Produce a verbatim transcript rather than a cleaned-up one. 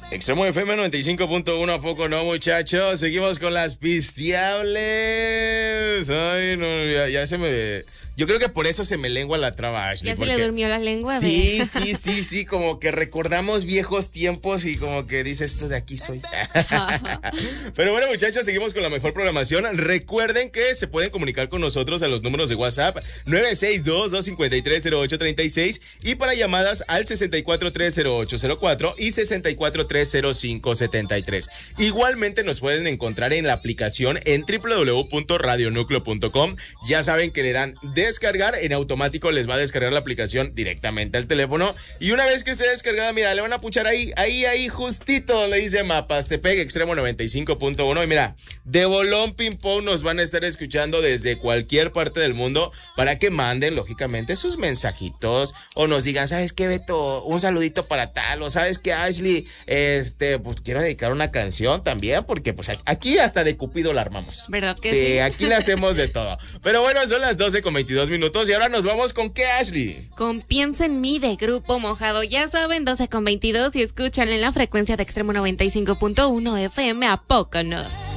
Extremo F M noventa y cinco punto uno, ¿a poco no, muchachos? Seguimos con las pisteables. Ay, no, ya, ya se me... Yo creo que por eso se me lengua la traba, Ashley. Ya porque... se le durmió la lengua. Sí, de... sí, sí, sí, como que recordamos viejos tiempos y como que dices, esto de aquí soy. Pero bueno, muchachos, seguimos con la mejor programación. Recuerden que se pueden comunicar con nosotros a los números de WhatsApp nueve seis dos, dos cinco tres, cero ocho tres seis y para llamadas al sesenta y cuatro tres cero ocho cero cuatro y sesenta y cuatro tres cero cinco setenta y tres. Igualmente nos pueden encontrar en la aplicación en doble u doble u doble u punto radio núcleo punto com. Ya saben que le dan descargar, en automático les va a descargar la aplicación directamente al teléfono y una vez que esté descargada, mira, le van a puchar ahí, ahí, ahí justito donde dice Mapastepec Extremo noventa y cinco punto uno y mira, de bolón ping pong nos van a estar escuchando desde cualquier parte del mundo para que manden lógicamente sus mensajitos o nos digan, ¿sabes qué, Beto? Un saludito para tal, o ¿sabes qué, Ashley? Este, pues quiero dedicar una canción también porque pues aquí hasta de Cupido la armamos. ¿Verdad que sí? sí? Sí, aquí le hacemos de todo. Pero bueno, son las doce con veintidós minutos y ahora nos vamos con ¿qué, Ashley? Con Piensa en mí de Grupo Mojado. Ya saben, doce con veintidós y escuchan en la frecuencia de Extremo noventa y cinco punto uno F M, ¿a poco no?